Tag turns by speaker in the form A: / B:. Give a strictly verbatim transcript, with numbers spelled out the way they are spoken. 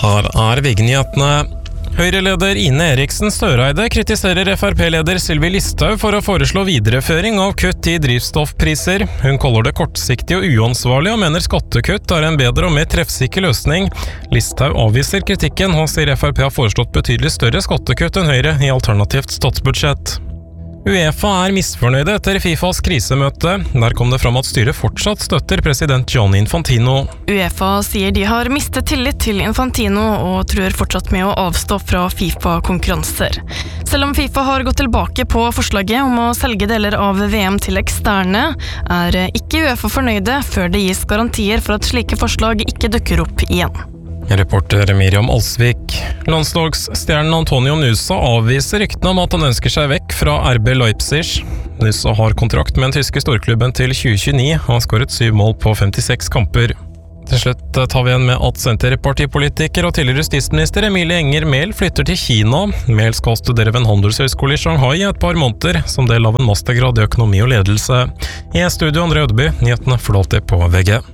A: Her er V G-nyhetene. Høyre-leder Ine Eriksen Søreide kritiserer F R P-leder Sylvi Listhaug for å foreslå videreføring av kutt i drivstoffpriser. Hun kaller det kortsiktig og uansvarlig og mener skattekutt er en bedre og mer treffsikker løsning. Listhaug avviser kritikken og sier F R P har foreslått betydelig større skattekutt enn Høyre i alternativt statsbudsjett. UEFA er misfornøyde etter FIFAs krisemøte. Der kom det fram at styret fortsatt støtter president Gianni Infantino.
B: UEFA sier de har mistet tillit til Infantino og truer fortsatt med å avstå fra FIFA-konkurranser. Selv om FIFA har gått tilbake på forslaget om å selge deler av V M til eksterne, er ikke UEFA fornøyde før det gis garantier for at slike forslag ikke dukker opp igjen.
A: Reporter Miriam Alsvik. Landslagsstjernen Antonio Nusa avviser ryktene om at han ønsker seg vekk fra R B Leipzig. Nusa har kontrakt med den tyske storklubben til tjue tjueni og har skåret syv mål på femtiseks kamper. Til slutt tar vi igjen med at Senterpartipolitiker og tidligere justisminister Emilie Enger Mehl flytter til Kina. Mehl skal studere ved en handelshøyskole i Shanghai i et par måneder, som del av en mastergrad i økonomi og ledelse. I studio André Ødeby, nyhetene får du alltid på V G.